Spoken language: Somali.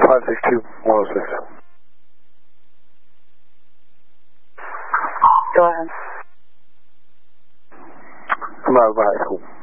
562-106. Go ahead. I'm out of high school.